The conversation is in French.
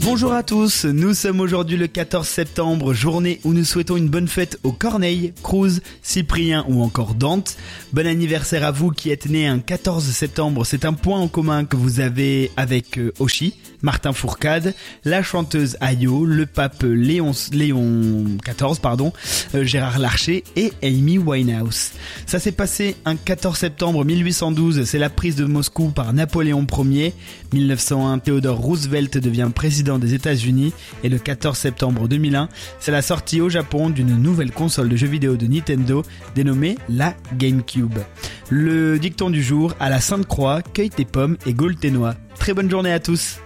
Bonjour à tous, nous sommes aujourd'hui le 14 septembre, journée où nous souhaitons une bonne fête aux Corneille, Cruz, Cyprien ou encore Dante. Bon anniversaire à vous qui êtes nés un 14 septembre, c'est un point en commun que vous avez avec Oshi, Martin Fourcade, la chanteuse Ayo, le pape Léon XIV, Gérard Larcher et Amy Winehouse. Ça s'est passé un 14 septembre 1812, c'est la prise de Moscou par Napoléon Ier. 1901, Theodore Roosevelt devient président des États-Unis et le 14 septembre 2001, c'est la sortie au Japon d'une nouvelle console de jeux vidéo de Nintendo dénommée la GameCube. Le dicton du jour, à la Sainte-Croix, cueille tes pommes et gaule tes noix. Très bonne journée à tous.